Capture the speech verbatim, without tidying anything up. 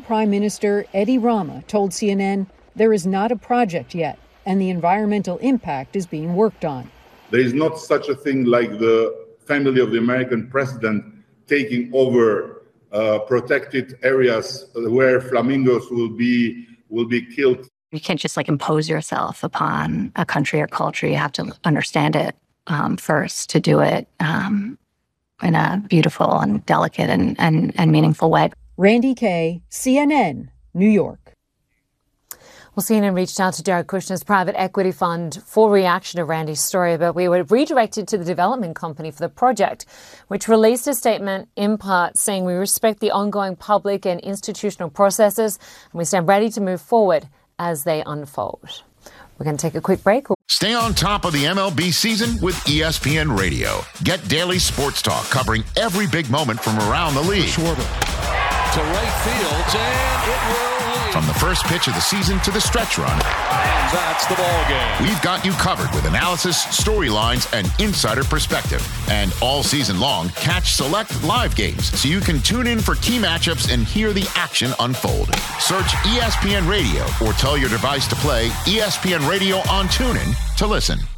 Prime Minister Edi Rama told C N N there is not a project yet, and the environmental impact is being worked on. There is not such a thing like the family of the American president taking over uh, protected areas where flamingos will be will be killed. You can't just like impose yourself upon a country or culture. You have to understand it um, first to do it um, in a beautiful and delicate and, and, and meaningful way. Randi Kaye, C N N, New York. Well, C N N reached out to Jared Kushner's private equity fund for reaction to Randy's story, but we were redirected to the development company for the project, which released a statement in part saying we respect the ongoing public and institutional processes and we stand ready to move forward as they unfold. We're going to take a quick break. Stay on top of the M L B season with E S P N Radio. Get daily sports talk covering every big moment from around the league. Schwarber to right field, and it will lead. From the first pitch of the season to the stretch run. And that's the ball game. We've got you covered with analysis, storylines, and insider perspective. And all season long, catch select live games so you can tune in for key matchups and hear the action unfold. Search E S P N Radio or tell your device to play E S P N Radio on TuneIn to listen.